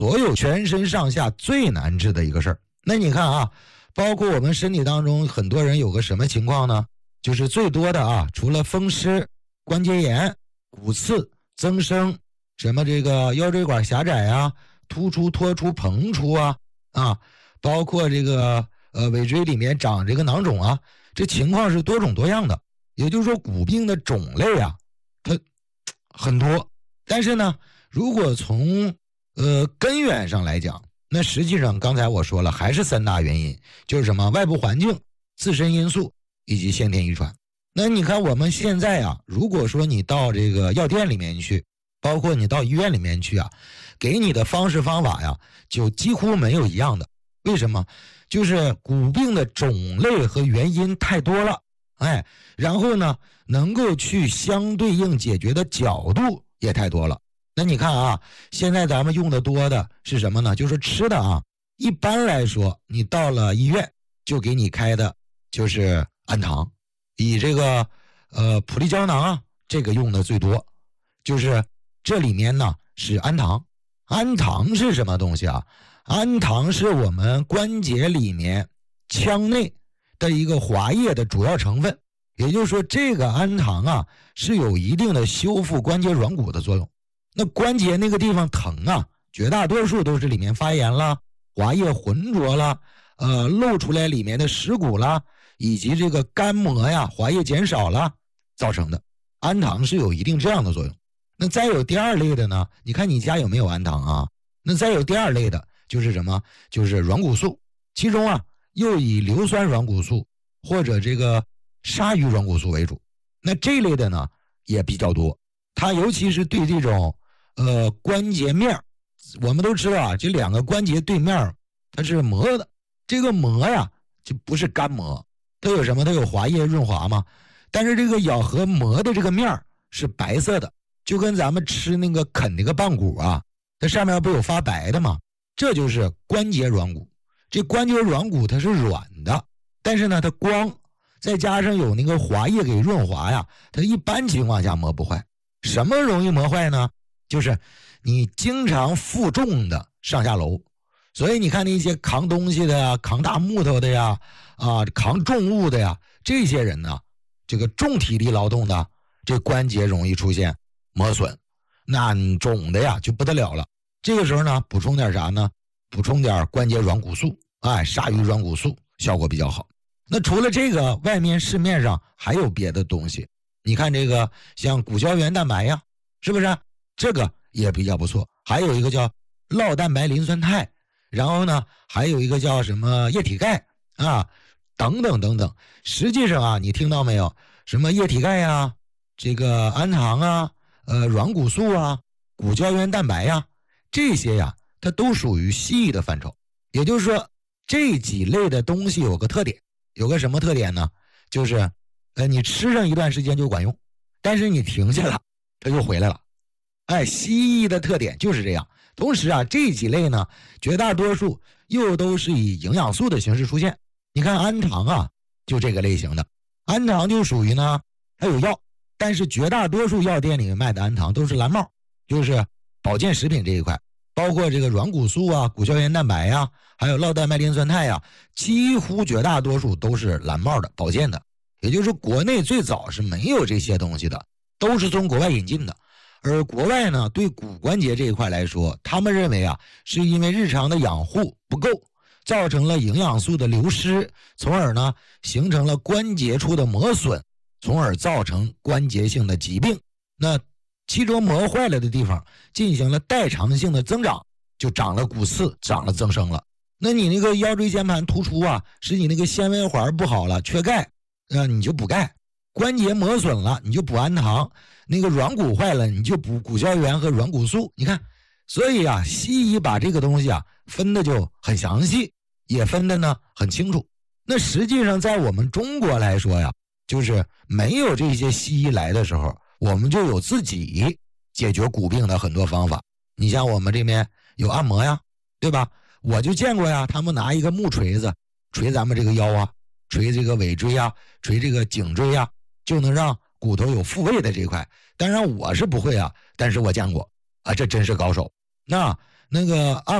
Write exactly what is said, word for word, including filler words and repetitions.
所有全身上下最难治的一个事儿。那你看啊，包括我们身体当中很多人有个什么情况呢？就是最多的啊，除了风湿、关节炎、骨刺、增生，什么这个腰椎管狭窄啊、突出、脱出、膨出啊啊，包括这个呃尾椎里面长这个囊肿啊，这情况是多种多样的。也就是说，骨病的种类啊，它很多。但是呢，如果从呃根源上来讲，那实际上刚才我说了，还是三大原因，就是什么外部环境、自身因素以及先天遗传。那你看我们现在啊，如果说你到这个药店里面去，包括你到医院里面去啊，给你的方式方法呀，就几乎没有一样的。为什么？就是骨病的种类和原因太多了，哎，然后呢，能够去相对应解决的角度也太多了。那你看啊，现在咱们用的多的是什么呢？就是吃的啊。一般来说，你到了医院就给你开的就是氨糖，以这个呃普利胶囊啊，这个用的最多。就是这里面呢是氨糖。氨糖是什么东西啊？氨糖是我们关节里面腔内的一个滑液的主要成分。也就是说，这个氨糖啊是有一定的修复关节软骨的作用。那关节那个地方疼啊，绝大多数都是里面发炎了，滑液浑浊了，呃，露出来里面的蚀骨了，以及这个干膜呀，滑液减少了造成的。氨糖是有一定这样的作用。那再有第二类的呢，你看你家有没有氨糖啊？那再有第二类的就是什么？就是软骨素，其中啊又以硫酸软骨素或者这个鲨鱼软骨素为主。那这类的呢也比较多，它尤其是对这种呃关节面，我们都知道啊，这两个关节对面它是膜的，这个膜呀就不是干膜，它有什么？它有滑液润滑嘛。但是这个咬合膜的这个面是白色的，就跟咱们吃那个啃那个棒骨啊，它上面不有发白的吗？这就是关节软骨。这关节软骨它是软的，但是呢它光，再加上有那个滑液给润滑呀，它一般情况下磨不坏。什么容易磨坏呢？就是你经常负重的上下楼。所以你看那些扛东西的呀，扛大木头的呀，啊，扛重物的呀，这些人呢，这个重体力劳动的，这关节容易出现磨损，那肿的呀就不得了了。这个时候呢，补充点啥呢？补充点关节软骨素，哎，鲨鱼软骨素效果比较好。那除了这个，外面市面上还有别的东西。你看这个像骨胶原蛋白呀，是不是？这个也比较不错。还有一个叫酪蛋白磷酸肽，然后呢，还有一个叫什么液体钙啊，等等等等。实际上啊，你听到没有？什么液体钙呀，这个氨糖啊，呃，软骨素啊，骨胶原蛋白呀，这些呀，它都属于西医的范畴。也就是说，这几类的东西有个特点，有个什么特点呢？就是，呃，你吃上一段时间就管用，但是你停下了，它又回来了。哎，西医的特点就是这样。同时啊，这几类呢，绝大多数又都是以营养素的形式出现。你看氨糖啊，就这个类型的。氨糖就属于呢，它有药，但是绝大多数药店里面卖的氨糖都是蓝帽，就是保健食品这一块，包括这个软骨素啊、骨胶原蛋白呀、啊，还有酪蛋白磷酸肽呀、啊，几乎绝大多数都是蓝帽的保健的。也就是国内最早是没有这些东西的，都是从国外引进的。而国外呢，对骨关节这一块来说，他们认为啊，是因为日常的养护不够，造成了营养素的流失，从而呢形成了关节处的磨损，从而造成关节性的疾病。那其中磨坏了的地方进行了代偿性的增长，就长了骨刺，长了增生了。那你那个腰椎间盘突出啊，使你那个纤维环不好了，缺钙，呃，你就补钙。关节磨损了，你就补氨糖。那个软骨坏了，你就补骨胶原和软骨素。你看，所以啊，西医把这个东西啊分的就很详细，也分的呢很清楚。那实际上在我们中国来说呀，就是没有这些西医来的时候，我们就有自己解决骨病的很多方法。你像我们这边有按摩呀，对吧？我就见过呀，他们拿一个木锤子锤咱们这个腰啊，锤这个尾椎啊，锤这个颈椎啊，就能让骨头有复位的这一块。当然我是不会啊，但是我见过啊，这真是高手。那那个按